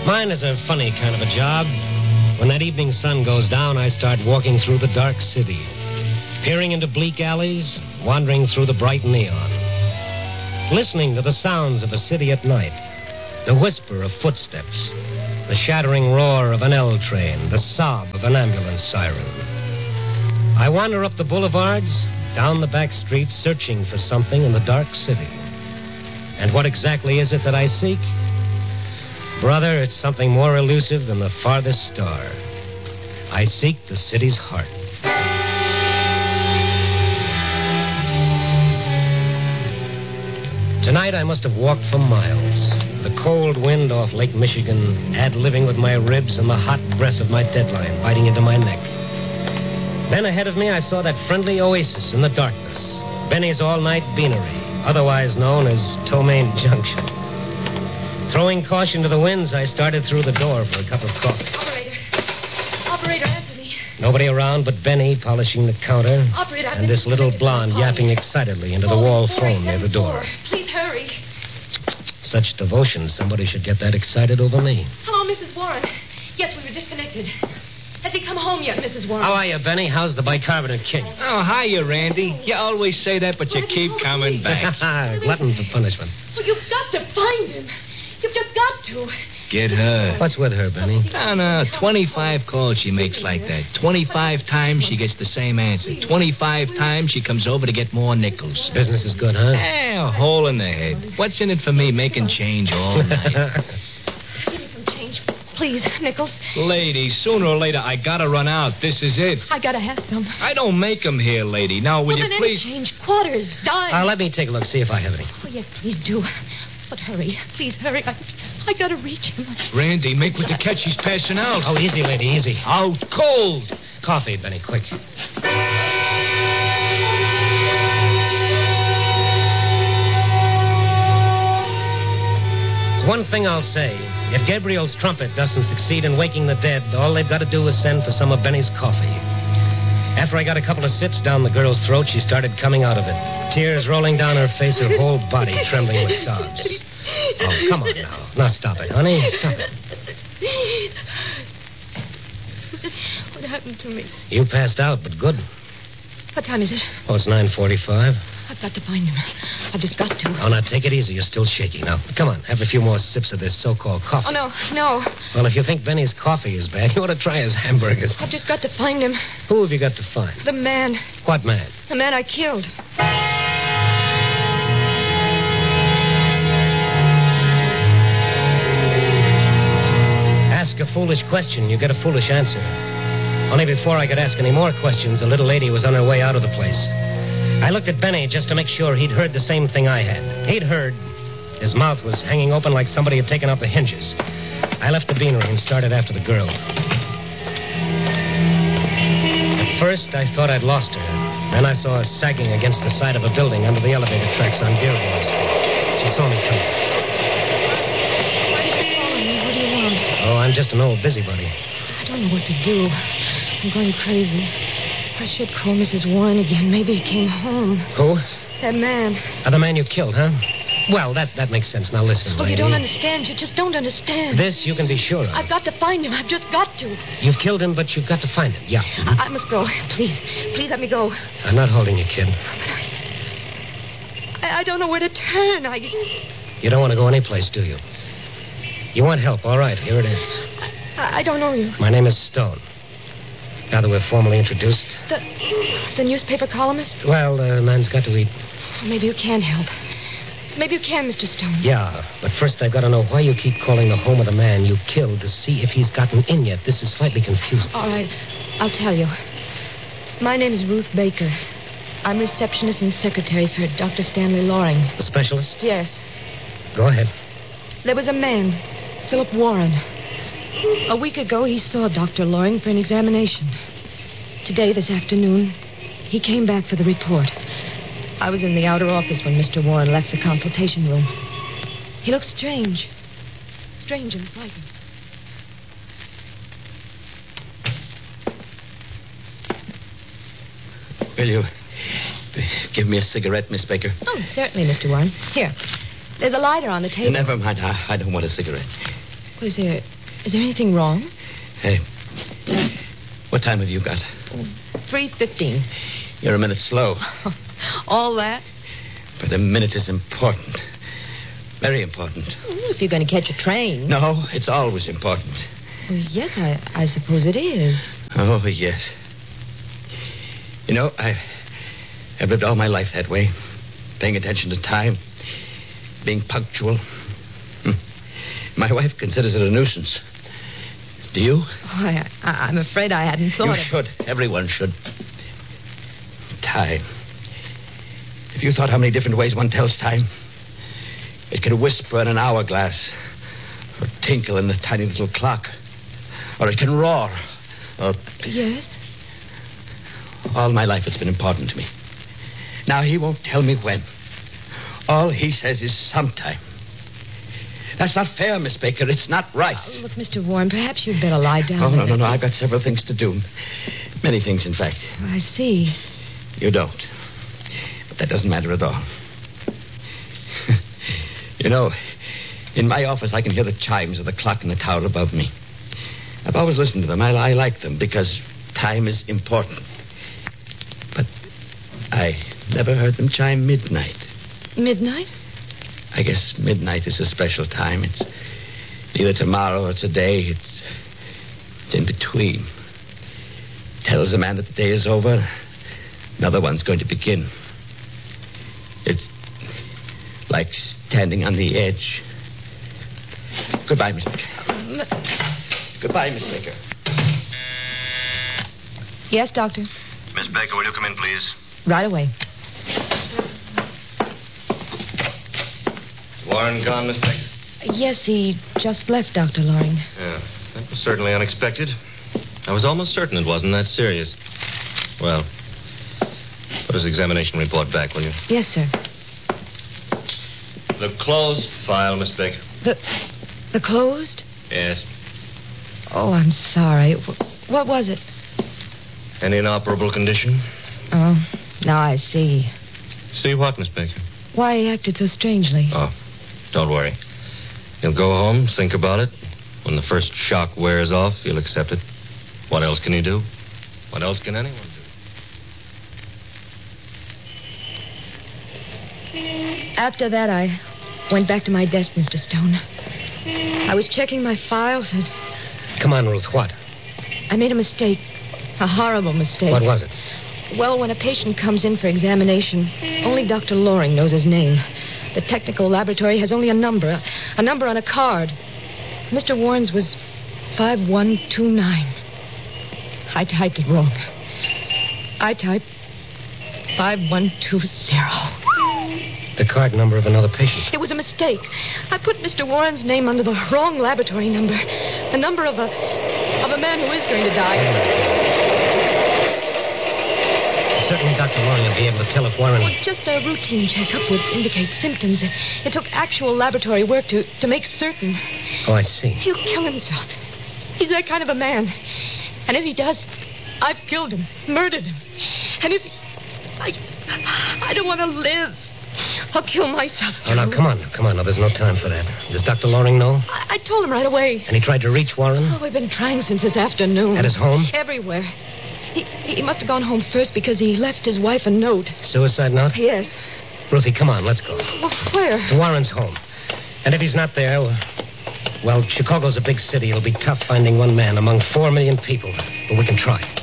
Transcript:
Mine is a funny kind of a job. When that evening sun goes down, I start walking through the dark city, peering into bleak alleys, wandering through the bright neon, listening to the sounds of a city at night, the whisper of footsteps, the shattering roar of an L train, the sob of an ambulance siren. I wander up the boulevards, down the back streets, searching for something in the dark city. And what exactly is it that I seek? Brother, it's something more elusive than the farthest star. I seek the city's heart. Tonight I must have walked for miles. The cold wind off Lake Michigan ad-libbing with my ribs and the hot breath of my deadline biting into my neck. Then ahead of me I saw that friendly oasis in the darkness, Benny's all-night beanery, otherwise known as Tomaine Junction. Throwing caution to the winds, I started through the door for a cup of coffee. Operator, answer me. Nobody around but Benny polishing the counter. Operator, and this little blonde yapping excitedly into the wall phone near the door. Please hurry. Such devotion, somebody should get that excited over me. Hello, Mrs. Warren. Yes, we were disconnected. Has he come home yet, Mrs. Warren? How are you, Benny? How's the bicarbonate king? Oh, hiya, Randy. You always say that, but you keep coming back. Glutton for punishment. Well, you've got to find him. You've just got to. Get her. What's with her, Benny? No, 25 calls she makes like that. 25 times she gets the same answer. 25 times she comes over to get more nickels. Business is good, huh? A hole in the head. What's in it for me making change all night? Give me some change. Please, Nichols. Lady, sooner or later I gotta run out. This is it. I gotta have some. I don't make them here, lady. Now, will you then please... Any change, quarters, dimes. Let me take a look, see if I have any. Oh, yes, please do. But hurry. Please hurry. I gotta reach him. Randy, make with the catch. He's passing out. Oh, easy, lady, easy. Out cold. Coffee, Benny, quick. There's one thing I'll say. If Gabriel's trumpet doesn't succeed in waking the dead, all they've got to do is send for some of Benny's coffee. After I got a couple of sips down the girl's throat, she started coming out of it. Tears rolling down her face, her whole body trembling with sobs. Oh, come on now. Now stop it, honey. Stop it. What happened to me? You passed out, but good. What time is it? Oh, it's 9:45. I've got to find him. I've just got to. Oh, now take it easy. You're still shaky. Now, come on. Have a few more sips of this so-called coffee. Oh, no. Well, if you think Benny's coffee is bad, you ought to try his hamburgers. I've just got to find him. Who have you got to find? The man. What man? The man I killed. Ask a foolish question, you get a foolish answer. Only before I could ask any more questions, a little lady was on her way out of the place. I looked at Benny just to make sure he'd heard the same thing I had. He'd heard. His mouth was hanging open like somebody had taken out the hinges. I left the beanery and started after the girl. At first, I thought I'd lost her. Then I saw her sagging against the side of a building under the elevator tracks on Dearborn Street. She saw me coming. Why did you call me? What do you want? Oh, I'm just an old busybody. I don't know what to do. I'm going crazy. I should call Mrs. Warren again. Maybe he came home. Who? That man. The man you killed, huh? Well, that makes sense. Now listen, Oh, lady. you don't understand. You just don't understand. This you can be sure of. I've got to find him. I've just got to. You've killed him, but you've got to find him. Yeah. I must go. Please let me go. I'm not holding you, kid. I don't know where to turn. You don't want to go anyplace, do you? You want help? All right, here it is. I don't know you. My name is Stone. Now that we're formally introduced. The newspaper columnist? Well, man's got to eat. Maybe you can help. Maybe you can, Mr. Stone. Yeah, but first I've got to know why you keep calling the home of the man you killed to see if he's gotten in yet. This is slightly confusing. All right, I'll tell you. My name is Ruth Baker. I'm receptionist and secretary for Dr. Stanley Loring. The specialist? Yes. Go ahead. There was a man, Philip Warren. A week ago, he saw Dr. Loring for an examination. Today, this afternoon, he came back for the report. I was in the outer office when Mr. Warren left the consultation room. He looked strange. Strange and frightened. Will you give me a cigarette, Miss Baker? Oh, certainly, Mr. Warren. Here. There's a lighter on the table. Never mind. I don't want a cigarette. Was there Is there anything wrong? Hey, what time have you got? 3:15. You're a minute slow. All that? But a minute is important. Very important. If you're going to catch a train. No, it's always important. Well, yes, I suppose it is. Oh, yes. You know, I've lived all my life that way. Paying attention to time. Being punctual. My wife considers it a nuisance. Do you? Oh, I'm afraid I hadn't thought You of... should. Everyone should. Time. If you thought how many different ways one tells time. It can whisper in an hourglass. Or tinkle in the tiny little clock. Or it can roar. Or... Yes? All my life it's been important to me. Now he won't tell me when. All he says is sometime. That's not fair, Miss Baker. It's not right. Look, Mr. Warren, perhaps you'd better lie down. Oh, no. I've got several things to do. Many things, in fact. I see. You don't. But that doesn't matter at all. You know, in my office I can hear the chimes of the clock in the tower above me. I've always listened to them. I like them because time is important. But I never heard them chime midnight. Midnight? I guess midnight is a special time. It's neither tomorrow or today. It's in between. Tells a man that the day is over. Another one's going to begin. It's like standing on the edge. Goodbye, Miss Baker. Goodbye, Miss Baker. Yes, Doctor? Miss Baker, will you come in, please? Right away. Warren gone, Miss Baker? Yes, he just left, Dr. Loring. Yeah, that was certainly unexpected. I was almost certain it wasn't that serious. Well, put his examination report back, will you? Yes, sir. The closed file, Miss Baker. The closed? Yes. Oh, I'm sorry. What was it? An inoperable condition? Oh, now I see. See what, Miss Baker? Why he acted so strangely. Oh, don't worry. You'll go home, think about it. When the first shock wears off, you'll accept it. What else can you do? What else can anyone do? After that, I went back to my desk, Mr. Stone. I was checking my files and... Come on, Ruth, what? I made a mistake. A horrible mistake. What was it? Well, when a patient comes in for examination, only Dr. Loring knows his name. The technical laboratory has only a number on a card. Mr. Warren's was 5129. I typed it wrong. I typed 5120. The card number of another patient. It was a mistake. I put Mr. Warren's name under the wrong laboratory number. The number of a man who is going to die. Certainly Dr. Loring will be able to tell if Warren... Well, just a routine checkup would indicate symptoms. It took actual laboratory work to make certain. Oh, I see. He'll kill himself. He's that kind of a man. And if he does, I've killed him, murdered him. And if... I don't want to live. I'll kill myself, too. Oh, now, come on. No, there's no time for that. Does Dr. Loring know? I told him right away. And he tried to reach Warren? Oh, we've been trying since this afternoon. At his home? Everywhere. He must have gone home first because he left his wife a note. Suicide note? Yes. Ruthie, come on, let's go. Well, where? To Warren's home. And if he's not there, well, Chicago's a big city. It'll be tough finding one man among 4 million people. But we can try.